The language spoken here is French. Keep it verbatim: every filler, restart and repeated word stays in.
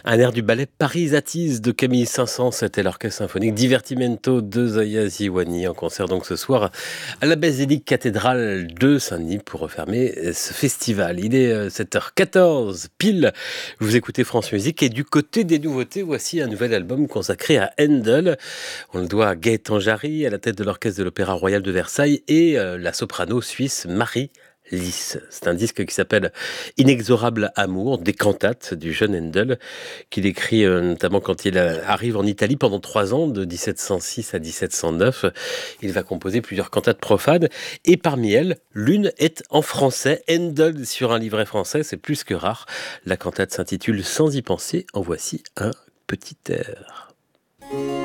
Un air du ballet Paris Attise de Camille Saint-Saëns, c'était l'orchestre symphonique Divertimento de Zaya Ziwani en concert donc ce soir à la basilique cathédrale de Saint-Denis pour refermer ce festival. Il est euh, sept heures quatorze pile, vous écoutez France Musique et du côté des nouveautés, voici un nouvel album consacré à Handel. On le doit à Gaëtan Jarry à la tête de l'orchestre de l'Opéra Royal de Versailles et euh, la soprano suisse Marie Lys. C'est un disque qui s'appelle Inexorable Amour, des cantates du jeune Handel, qu'il écrit euh, notamment quand il euh, arrive en Italie pendant trois ans, de dix-sept cent six à dix-sept cent neuf. Il va composer plusieurs cantates profanes, et parmi elles, l'une est en français. Handel sur un livret français, c'est plus que rare. La cantate s'intitule Sans y penser, en voici un petit air.